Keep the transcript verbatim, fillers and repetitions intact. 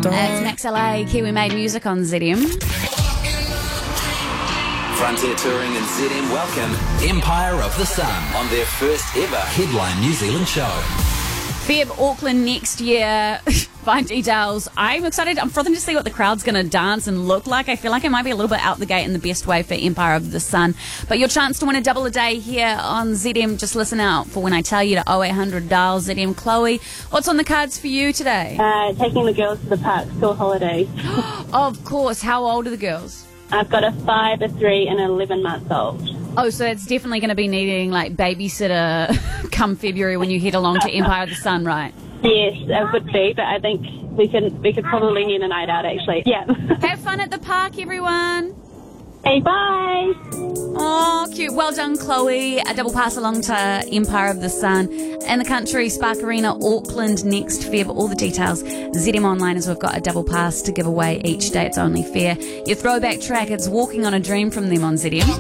It's Max L A, Kiwi Made Music on Z M. Frontier Touring and Z M welcome Empire of the Sun on their first ever Headline New Zealand show. Feb Auckland next year. Find details. I'm excited. I'm frothing to see what the crowd's going to dance and look like. I feel like it might be a little bit out the gate in the best way for Empire of the Sun. But your chance to win a double a day here on Z M, just listen out for when I tell you to oh eight hundred dial Z M. Chloe, what's on the cards for you today? Uh, taking the girls to the park, school holidays. Of course. How old are the girls? I've got a five, a three, and an eleven months old. Oh, so it's definitely going to be needing like babysitter come February when you head along to Empire of the Sun, right? Yes, it would be, but I think we can we could probably need a night out actually. Yeah. Have fun at the park, everyone. Hey, bye. Oh, cute. Well done, Chloe. A double pass along to Empire of the Sun and the country Spark Arena, Auckland next Feb. All the details, Z M Online, as we've got a double pass to give away each day. It's only fair. Your throwback track, it's Walking on a Dream from them on Z M.